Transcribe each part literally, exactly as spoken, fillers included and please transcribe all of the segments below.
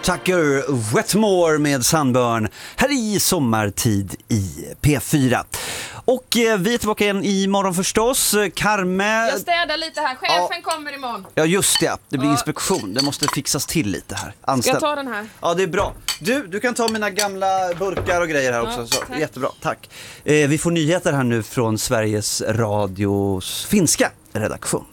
Tucker Wetmore med Sunburn här i sommartid i P fyra. Och eh, vi är tillbaka igen imorgon förstås. Carme... Jag städar lite här, chefen ja. kommer imorgon. Ja just det, det blir inspektion. Det måste fixas till lite här. Anställ... Ska jag ta den här? Ja det är bra. Du, du kan ta mina gamla burkar och grejer här också. Ja, så, jättebra, tack. Eh, vi får nyheter här nu från Sveriges Radios finska redaktion.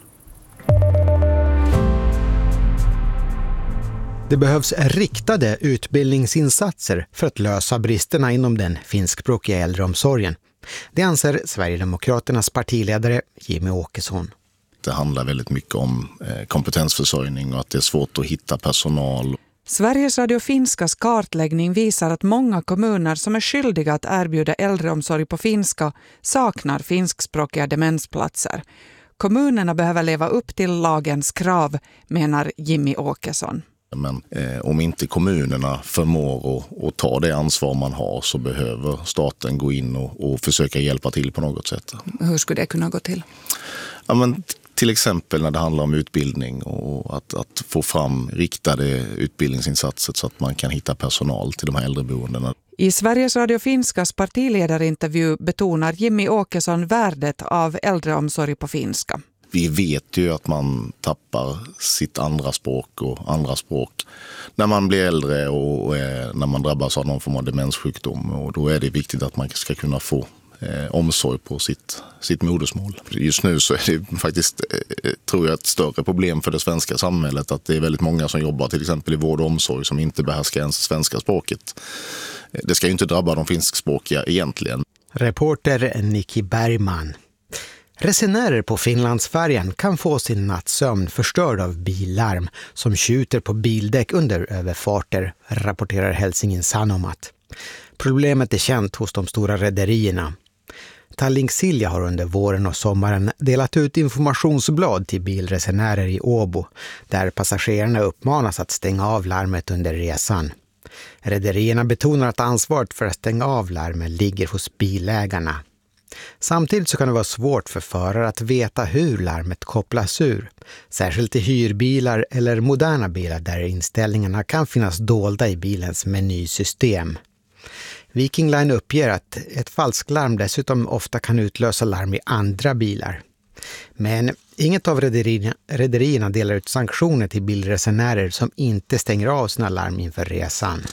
Det behövs riktade utbildningsinsatser för att lösa bristerna inom den finskspråkiga äldreomsorgen. Det anser Sverigedemokraternas partiledare Jimmy Åkesson. Det handlar väldigt mycket om kompetensförsörjning och att det är svårt att hitta personal. Sveriges Radio Finskas kartläggning visar att många kommuner som är skyldiga att erbjuda äldreomsorg på finska saknar finskspråkiga demensplatser. Kommunerna behöver leva upp till lagens krav, menar Jimmy Åkesson. Men eh, om inte kommunerna förmår att, att ta det ansvar man har så behöver staten gå in och, och försöka hjälpa till på något sätt. Hur skulle det kunna gå till? Ja, men till exempel när det handlar om utbildning och att, att få fram riktade utbildningsinsatser så att man kan hitta personal till de här äldreboendena. I Sveriges Radio Finskas partiledarintervju betonar Jimmy Åkesson värdet av äldreomsorg på finska. Vi vet ju att man tappar sitt andra språk och andra språk när man blir äldre och när man drabbas av någon form av demenssjukdom. Och då är det viktigt att man ska kunna få eh, omsorg på sitt, sitt modersmål. Just nu så är det faktiskt, eh, tror jag, ett större problem för det svenska samhället att det är väldigt många som jobbar till exempel i vård och omsorg som inte behärskar ens svenska språket. Det ska ju inte drabba de finskspråkiga egentligen. Reporter Nicky Bergman. Resenärer på Finlandsfärjan kan få sin nattsömn förstörd av billarm som tjuter på bildäck under överfarter, rapporterar Helsingin Sanomat. Problemet är känt hos de stora rederierna. Tallink Silja har under våren och sommaren delat ut informationsblad till bilresenärer i Åbo, där passagerarna uppmanas att stänga av larmet under resan. Rederierna betonar att ansvaret för att stänga av larmen ligger hos bilägarna. Samtidigt så kan det vara svårt för förare att veta hur larmet kopplas ur, särskilt i hyrbilar eller moderna bilar där inställningarna kan finnas dolda i bilens menysystem. Viking Line uppger att ett falsklarm dessutom ofta kan utlösa larm i andra bilar. Men inget av rederierna, rederierna delar ut sanktioner till bilresenärer som inte stänger av sina larm inför resan.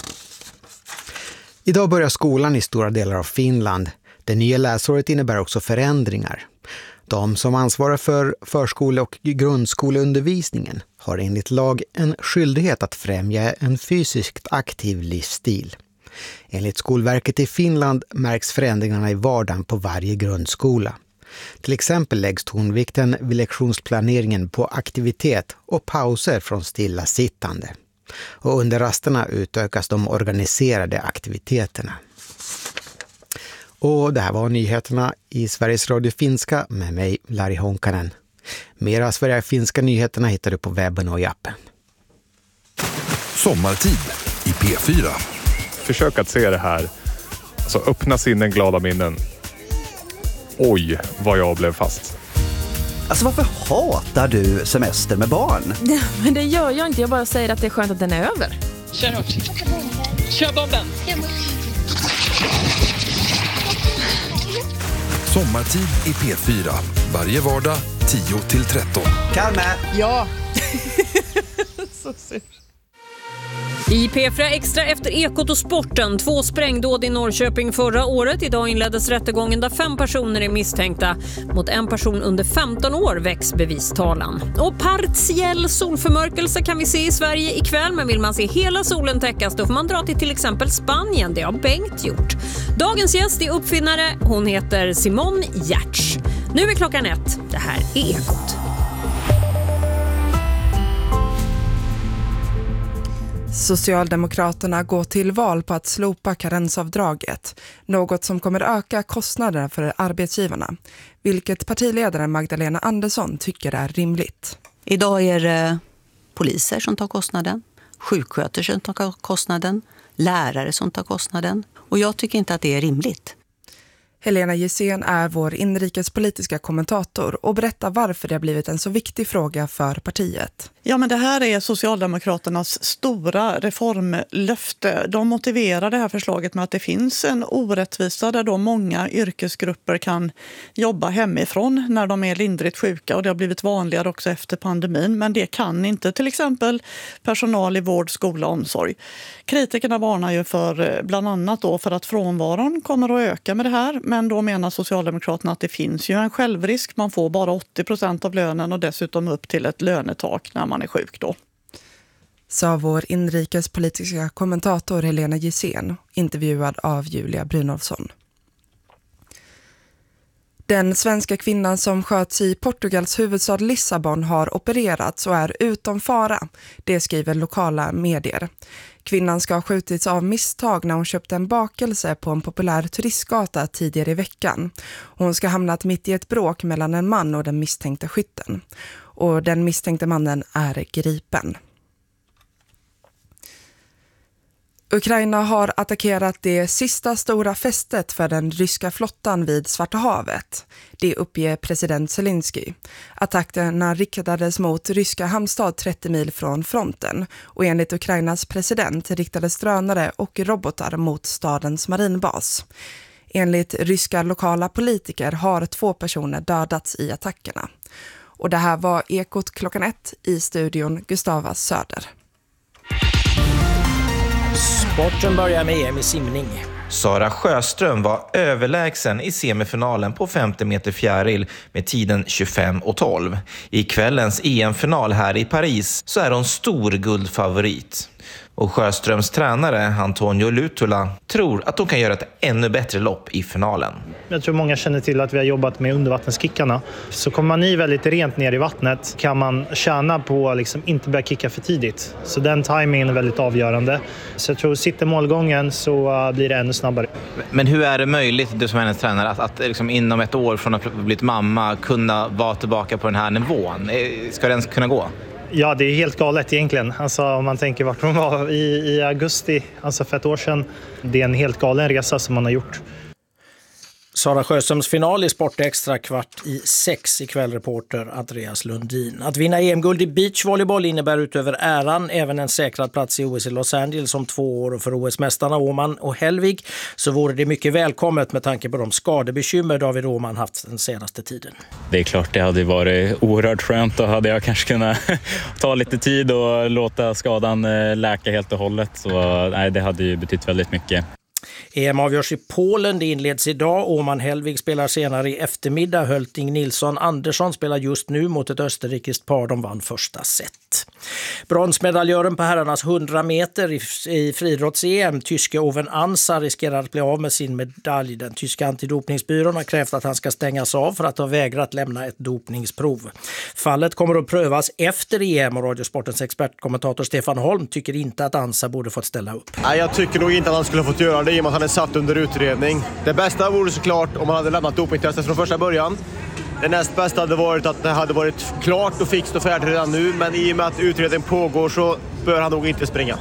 Idag börjar skolan i stora delar av Finland. Det nya läsåret innebär också förändringar. De som ansvarar för förskole- och grundskoleundervisningen har enligt lag en skyldighet att främja en fysiskt aktiv livsstil. Enligt Skolverket i Finland märks förändringarna i vardagen på varje grundskola. Till exempel läggs tonvikten vid lektionsplaneringen på aktivitet och pauser från stillasittande. Och under rasterna utökas de organiserade aktiviteterna. Och det här var nyheterna i Sveriges Radio Finska med mig, Lari Honkanen. Mera Sveriges Finska nyheterna hittar du på webben och i appen. Sommartid i P fyra. Försök att se det här. Alltså öppna sinnen, glada minnen. Oj, vad jag blev fast. Alltså varför hatar du semester med barn? Ja, men det gör jag inte, jag bara säger att det är skönt att den är över. Kör hårt. Kör bomben. Sommartid i P fyra. Varje vardag tio till tretton. Carme! Ja. Så sur. I P fyra Extra efter Ekot och sporten. Två sprängdåd i Norrköping förra året. Idag inleddes rättegången där fem personer är misstänkta. Mot en person under femton år väcks bevistalan. Och partiell solförmörkelse kan vi se i Sverige ikväll. Men vill man se hela solen täckas då får man dra till till exempel Spanien. Det har Bengt gjort. Dagens gäst är uppfinnare. Hon heter Simone Giertz. Nu är klockan ett. Det här är Ekot. Socialdemokraterna går till val på att slopa karensavdraget, något som kommer öka kostnaderna för arbetsgivarna, vilket partiledaren Magdalena Andersson tycker är rimligt. Idag är det poliser som tar kostnaden, sjuksköterskor som tar kostnaden, lärare som tar kostnaden, och jag tycker inte att det är rimligt. Helena Gissén är vår inrikespolitiska kommentator och berättar varför det har blivit en så viktig fråga för partiet. Ja, men det här är Socialdemokraternas stora reformlöfte. De motiverar det här förslaget med att det finns en orättvisa där då många yrkesgrupper kan jobba hemifrån när de är lindrigt sjuka, och det har blivit vanligare också efter pandemin, men det kan inte till exempel personal i vård, skola och omsorg. Kritikerna varnar ju för bland annat då för att frånvaron kommer att öka med det här, men då menar Socialdemokraterna att det finns ju en självrisk. Man får bara åttio procent av lönen och dessutom upp till ett lönetak när man är sjuk då. Sa vår inrikespolitiska kommentator Helena Gissén, intervjuad av Julia Brynolfsson. Den svenska kvinnan som sköts i Portugals huvudstad Lissabon har opererats och är utom fara. Det skriver lokala medier. Kvinnan ska ha skjutits av misstag när hon köpte en bakelse på en populär turistgata tidigare i veckan. Hon ska ha hamnat mitt i ett bråk mellan en man och den misstänkte skytten. Och den misstänkte mannen är gripen. Ukraina har attackerat det sista stora fästet för den ryska flottan vid Svarta havet. Det uppger president Zelensky. Attackerna riktades mot ryska hamnstad trettio mil från fronten, och enligt Ukrainas president riktades drönare och robotar mot stadens marinbas. Enligt ryska lokala politiker har två personer dödats i attackerna. Och det här var Ekot klockan ett, i studion Gustava Söder. Sporten börjar med E M i simning. Sara Sjöström var överlägsen i semifinalen på femtio meter fjäril med tiden tjugofem och tolv. I kvällens E M-final här i Paris så är hon stor guldfavorit. Och Sjöströms tränare Antonio Lutula tror att de kan göra ett ännu bättre lopp i finalen. Jag tror många känner till att vi har jobbat med undervattenskickarna. Så kommer man i väldigt rent ner i vattnet kan man tjäna på att liksom inte börja kicka för tidigt. Så den timingen är väldigt avgörande. Så jag tror att sitter målgången så blir det ännu snabbare. Men hur är det möjligt, du som är hennes tränare, att, att liksom inom ett år från att ha blivit mamma kunna vara tillbaka på den här nivån? Ska den kunna gå? Ja, det är helt galet egentligen. Alltså, om man tänker vart hon var i, i augusti, alltså för ett år sedan. Det är en helt galen resa som man har gjort. Sara Sjöströms final i Sportextra kvart i sex, ikväll reporter Andreas Lundin. Att vinna E M-guld i beachvolleyboll innebär utöver äran även en säkrad plats i O S i Los Angeles om två år, och för O S-mästarna Åman och Hellvig så vore det mycket välkommet med tanke på de skadebekymmer David Åman haft den senaste tiden. Det är klart, det hade varit oerhört skönt, då hade jag kanske kunnat ta lite tid och låta skadan läka helt och hållet, så nej, det hade ju betytt väldigt mycket. E M avgörs i Polen, det inleds idag. Åman Hellvig spelar senare i eftermiddag. Hölting Nilsson Andersson spelar just nu mot ett österrikiskt par. De vann första set. Bronsmedaljören på herrarnas hundra meter i, i friidrotts-E M, tyske Oven Ansa, riskerar att bli av med sin medalj. Den tyska antidopningsbyrån har krävt att han ska stängas av för att ha vägrat lämna ett dopningsprov. Fallet kommer att prövas efter E M, och Radiosportens expertkommentator Stefan Holm tycker inte att Ansa borde fått ställa upp. Nej, jag tycker nog inte att han skulle ha fått göra det i och med att han är satt under utredning. Det bästa vore såklart om han hade lämnat dopingtestet från första början. Det näst bästa hade varit att det hade varit klart och fixt och färdigt redan nu, men i och med att utredningen pågår så bör han nog inte springa.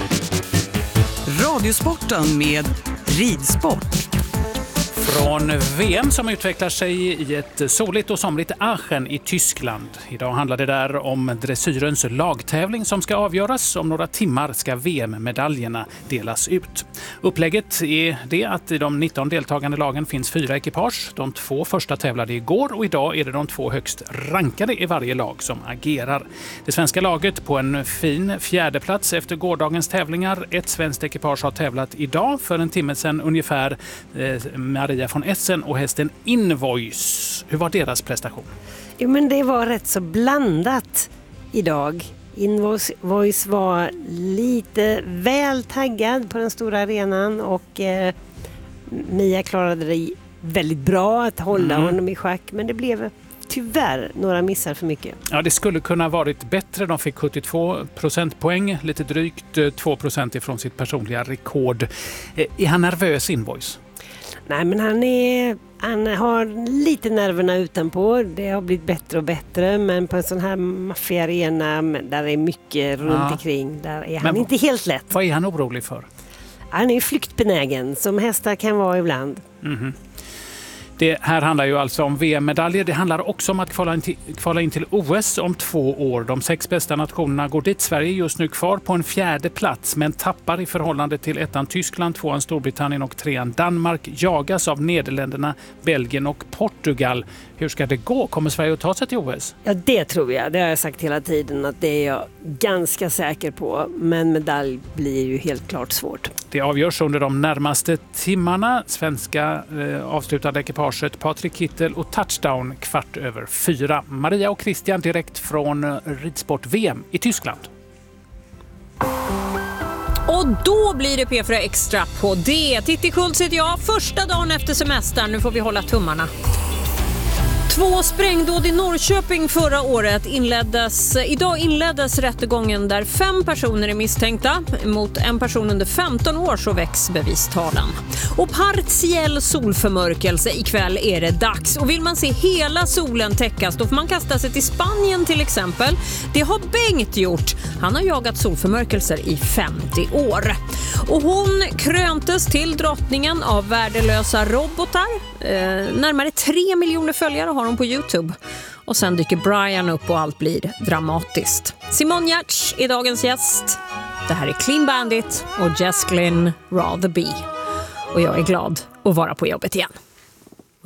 Radiosporten med ridsport. Från V M som utvecklar sig i ett soligt och somligt Aachen i Tyskland. Idag handlar det där om dressyrens lagtävling som ska avgöras. Om några timmar ska V M-medaljerna delas ut. Upplägget är det att i de nitton deltagande lagen finns fyra ekipage. De två första tävlade igår, och idag är det de två högst rankade i varje lag som agerar. Det svenska laget på en fin fjärde plats efter gårdagens tävlingar. Ett svenskt ekipage har tävlat idag för en timme sedan ungefär. Eh, Maria från Essen och hästen Invoice. Hur var deras prestation? Jo, men det var rätt så blandat idag. Invoice var lite väl taggad på den stora arenan, och eh, Mia klarade det väldigt bra att hålla mm. honom i schack, men det blev tyvärr några missar för mycket. Ja, det skulle kunna varit bättre. De fick sjuttiotvå procentpoäng, lite drygt två procent ifrån sitt personliga rekord. Är han nervös, Invoice? Nej, men han, är, han har lite nerverna utanpå. Det har blivit bättre och bättre, men på en sån här maffig arena där är mycket runt ja. omkring, där är han men, inte helt lätt. Vad är han orolig för? Han är flyktbenägen, som hästar kan vara ibland. Mm-hmm. Det här handlar ju alltså om V M-medaljer. Det handlar också om att kvala in, till, kvala in till O S om två år. De sex bästa nationerna går dit. Sverige är just nu kvar på en fjärde plats men tappar i förhållande till ettan Tyskland, tvåan Storbritannien och trean Danmark. Jagas av Nederländerna, Belgien och Portugal. Hur ska det gå? Kommer Sverige att ta sig till O S? Ja, det tror jag. Det har jag sagt hela tiden att det är jag ganska säker på. Men medalj blir ju helt klart svårt. Det avgörs under de närmaste timmarna. Svenska eh, avslutade ekipaget Patrik Kittel och touchdown kvart över fyra. Maria och Christian direkt från eh, ridsport-V M i Tyskland. Och då blir det P fyra Extra på det. Titti Schultz heter jag. Första dagen efter semestern. Nu får vi hålla tummarna. Två sprängdåd i Norrköping förra året inleddes, idag inleddes rättegången där fem personer är misstänkta. Mot en person under femton år så väcks bevistalen. Och partiell solförmörkelse ikväll är det dags. Och vill man se hela solen täckas då får man kasta sig till Spanien till exempel. Det har Bengt gjort. Han har jagat solförmörkelser i femtio år. Och hon kröntes till drottningen av värdelösa robotar. Eh, närmare tre miljoner följare har hon på YouTube. Och sen dyker Brian upp och allt blir dramatiskt. Simon Giertz är dagens gäst. Det här är Clean Bandit och Jess Glynne Rather Be. Och jag är glad att vara på jobbet igen.